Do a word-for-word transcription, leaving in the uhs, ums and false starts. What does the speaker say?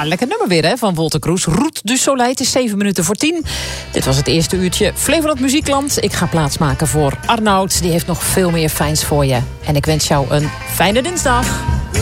Ja, lekker nummer weer hè, van Wolter Kroes. Route du Soleil, het is zeven minuten voor tien. Dit was het eerste uurtje Flevoland Muziekland. Ik ga plaatsmaken voor Arnoud. Die heeft nog veel meer fijns voor je. En ik wens jou een fijne dinsdag.